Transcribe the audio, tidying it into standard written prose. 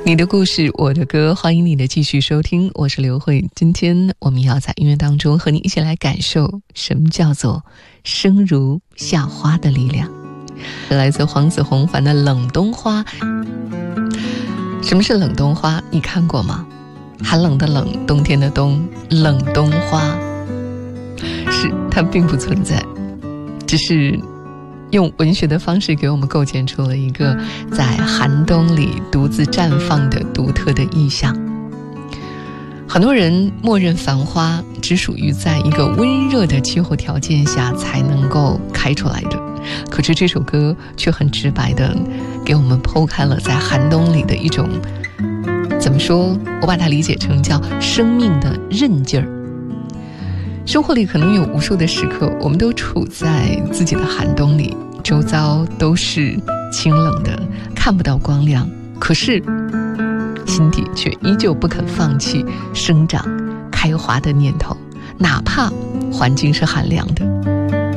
你的故事，我的歌，欢迎你的继续收听，我是刘慧。今天我们要在音乐当中和你一起来感受什么叫做生如夏花的力量。来自黄子弘凡的冷冬花。什么是冷冬花？你看过吗？寒冷的冷，冬天的冬，冷冬花。是，它并不存在，只是用文学的方式给我们构建出了一个在寒冬里独自绽放的独特的意象。很多人默认繁花只属于在一个温热的气候条件下才能够开出来的，可是这首歌却很直白地给我们剖开了在寒冬里的一种，怎么说，我把它理解成叫生命的韧劲儿。生活里可能有无数的时刻，我们都处在自己的寒冬里，周遭都是清冷的，看不到光亮，可是心底却依旧不肯放弃生长开花的念头，哪怕环境是寒凉的。